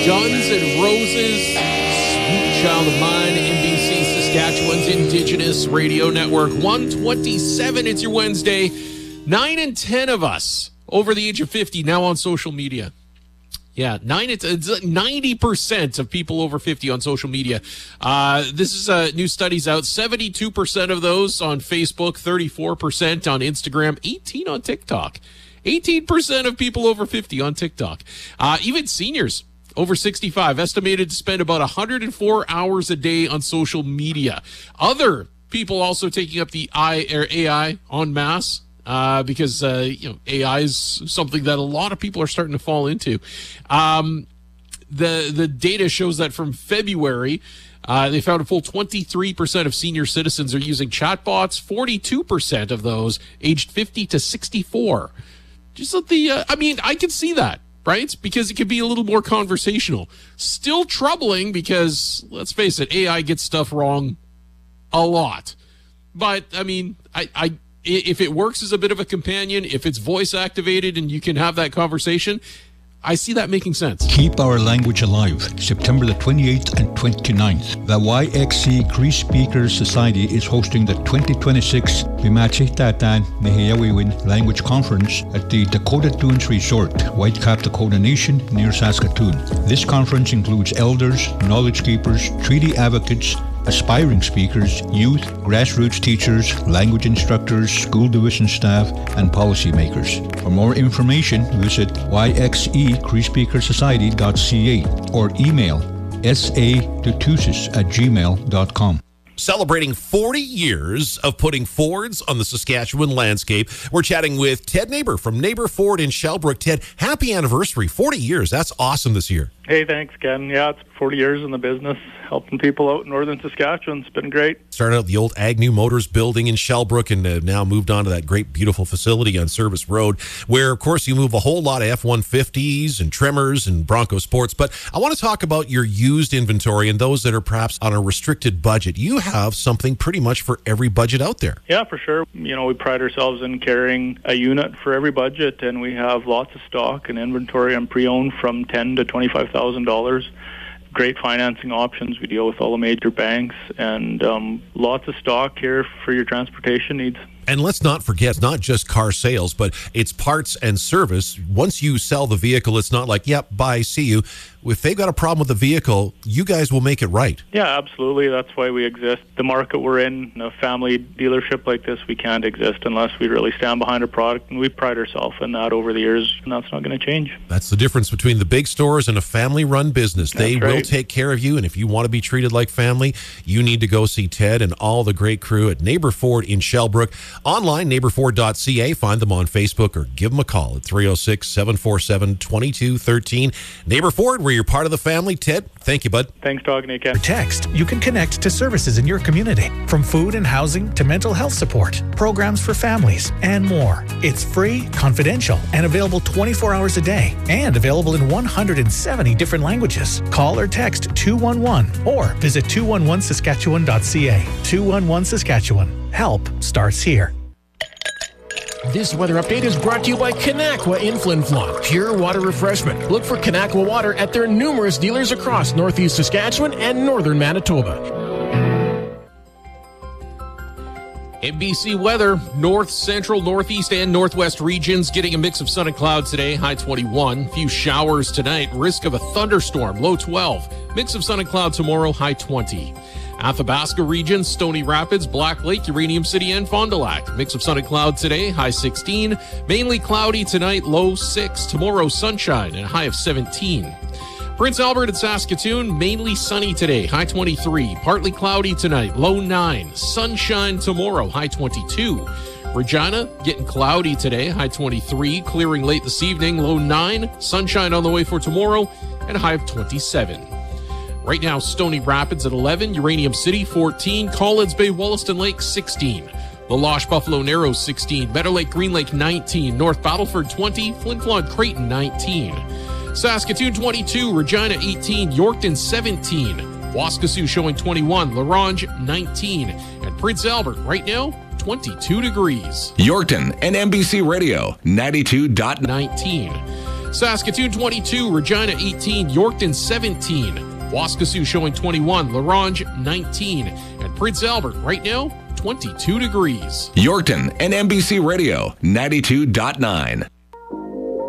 Guns N' Roses, Sweet Child of Mine, NBC Saskatchewan's Indigenous Radio Network. 127, it's your Wednesday. 9 in 10 of us over the age of 50 now on social media. Yeah, 90% of people over 50 on social media. This is new studies out. 72% of those on Facebook, 34% on Instagram, 18% on TikTok. 18% of people over 50 on TikTok. Even seniors over 65 estimated to spend about 104 hours a day on social media. Other people also taking up the AI en masse. Because AI is something that a lot of people are starting to fall into. The data shows that from February, they found a full 23% of senior citizens are using chatbots. 42% of those aged 50 to 64. Just I can see that, right? Because it could be a little more conversational. Still troubling because, let's face it, AI gets stuff wrong a lot. But I mean, if it works as a bit of a companion, if it's voice activated and you can have that conversation, I see that making sense. Keep our language alive. September the 28th and 29th. The YXC Cree Speakers Society is hosting the 2026 Bimachitatan Nehiyawiwin Language Conference at the Dakota Dunes Resort, Whitecap, Dakota Nation, near Saskatoon. This conference includes elders, knowledge keepers, treaty advocates, aspiring speakers, youth, grassroots teachers, language instructors, school division staff, and policymakers. For more information, visit yxecreespeakersociety.ca or email sadetusis@gmail.com. Celebrating 40 years of putting Fords on the Saskatchewan landscape. We're chatting with Ted Neighbor from Neighbor Ford in Shellbrook. Ted, happy anniversary. 40 years. That's awesome this year. Hey, thanks, Ken. Yeah, it's 40 years in the business, helping people out in northern Saskatchewan. It's been great. Started out the old Agnew Motors building in Shellbrook and now moved on to that great, beautiful facility on Service Road, where, of course, you move a whole lot of F-150s and Tremors and Bronco Sports. But I want to talk about your used inventory and those that are perhaps on a restricted budget. You have something pretty much for every budget out there. Yeah, for sure. You know, we pride ourselves in carrying a unit for every budget, and we have lots of stock and inventory on pre-owned from $10,000 to $25,000. Great financing options. We deal with all the major banks, and lots of stock here for your transportation needs. And let's not forget, it's not just car sales, but it's parts and service. Once you sell the vehicle, it's not like, yep, bye, see you. If they've got a problem with the vehicle, you guys will make it right. Yeah, absolutely. That's why we exist. The market we're in, a family dealership like this, we can't exist unless we really stand behind a product, and we pride ourselves in that over the years, and that's not going to change. That's the difference between the big stores and a family-run business. They will take care of you, and if you want to be treated like family, you need to go see Ted and all the great crew at Neighbor Ford in Shellbrook. Online, neighborford.ca. Find them on Facebook or give them a call at 306-747-2213. Neighbor Ford, where you're part of the family. Ted, thank you, bud. Thanks, talking to you, Ken. Text, you can connect to services in your community, from food and housing to mental health support, programs for families, and more. It's free, confidential, and available 24 hours a day, and available in 170 different languages. Call or text 211 or visit 211saskatchewan.ca. 211 Saskatchewan. Help starts here. This weather update is brought to you by Kanakwa in Flin Flon. Pure water refreshment. Look for Kanakwa water at their numerous dealers across northeast Saskatchewan and northern Manitoba. NBC weather, north, central, northeast, and northwest regions getting a mix of sun and clouds today, high 21. Few showers tonight, risk of a thunderstorm, low 12. Mix of sun and cloud tomorrow, high 20. Athabasca region, Stony Rapids, Black Lake, Uranium City, and Fond du Lac. Mix of sun and cloud today, high 16. Mainly cloudy tonight, low 6. Tomorrow, sunshine and a high of 17. Prince Albert and Saskatoon, mainly sunny today, high 23. Partly cloudy tonight, low 9. Sunshine tomorrow, high 22. Regina, getting cloudy today, high 23. Clearing late this evening, low 9. Sunshine on the way for tomorrow, and a high of 27. Right now, Stony Rapids at 11, Uranium City 14, Collins Bay, Wollaston Lake 16, La Loche, Buffalo Narrows 16, Meadow Lake, Green Lake 19, North Battleford 20, Flin Flon, Creighton 19, Saskatoon 22, Regina 18, Yorkton 17, Waskesiu showing 21, La Ronge 19, and Prince Albert right now 22 degrees. Yorkton and NBC Radio 92.19. Saskatoon 22, Regina 18, Yorkton 17, Waskesiu showing 21, La Ronge 19, and Prince Albert right now 22 degrees. Yorkton and MBC Radio 92.9.